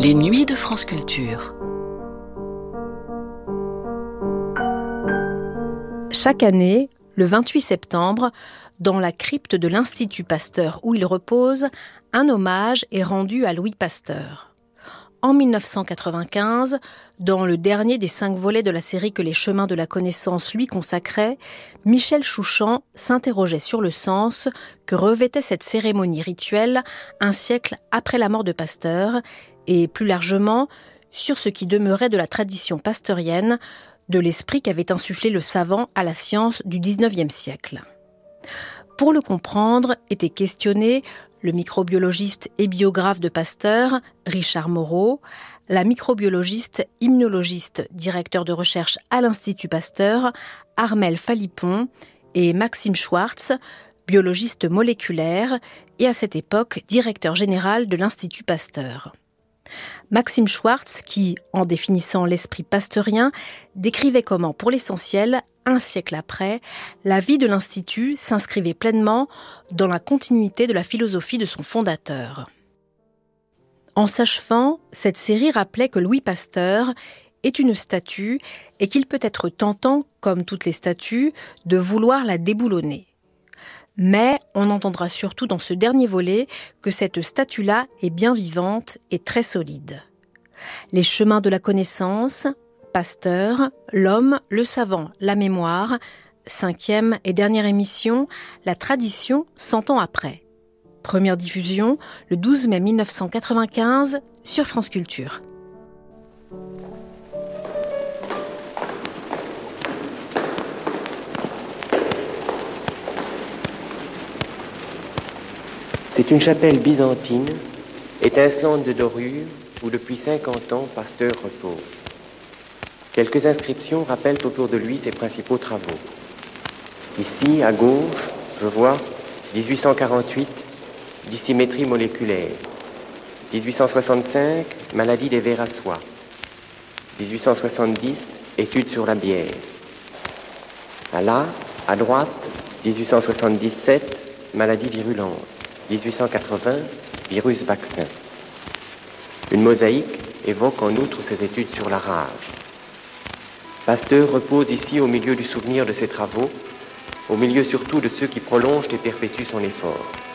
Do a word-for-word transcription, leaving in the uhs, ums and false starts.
Les nuits de France Culture. Chaque année, le vingt-huit septembre, dans la crypte de l'Institut Pasteur où il repose, un hommage est rendu à Louis Pasteur. En dix-neuf cent quatre-vingt-quinze, dans le dernier des cinq volets de la série que les chemins de la connaissance lui consacraient, Michel Chouchan s'interrogeait sur le sens que revêtait cette cérémonie rituelle un siècle après la mort de Pasteur et, plus largement, sur ce qui demeurait de la tradition pasteurienne, de l'esprit qu'avait insufflé le savant à la science du dix-neuvième siècle. Pour le comprendre, était questionné le microbiologiste et biographe de Pasteur, Richard Moreau, la microbiologiste, immunologiste, directeur de recherche à l'Institut Pasteur, Armelle Phalippon, et Maxime Schwartz, biologiste moléculaire et à cette époque directeur général de l'Institut Pasteur. Maxime Schwartz, qui, en définissant l'esprit pasteurien, décrivait comment, pour l'essentiel, un siècle après, la vie de l'Institut s'inscrivait pleinement dans la continuité de la philosophie de son fondateur. En s'achevant, cette série rappelait que Louis Pasteur est une statue et qu'il peut être tentant, comme toutes les statues, de vouloir la déboulonner. Mais on entendra surtout dans ce dernier volet que cette statue-là est bien vivante et très solide. Les chemins de la connaissance, Pasteur, l'homme, le savant, la mémoire, cinquième et dernière émission, la tradition cent ans après. Première diffusion le douze mai mille neuf cent quatre-vingt-quinze sur France Culture. C'est une chapelle byzantine, étincelante de dorure, où depuis cinquante ans Pasteur repose. Quelques inscriptions rappellent autour de lui ses principaux travaux. Ici, à gauche, je vois dix-huit cent quarante-huit, dissymétrie moléculaire. dix-huit cent soixante-cinq, maladie des vers à soie. dix-huit cent soixante-dix, études sur la bière. À là, à droite, dix-huit cent soixante-dix-sept, maladie virulente. dix-huit cent quatre-vingts, virus vaccin. Une mosaïque évoque en outre ses études sur la rage. Pasteur repose ici au milieu du souvenir de ses travaux, au milieu surtout de ceux qui prolongent et perpétuent son effort.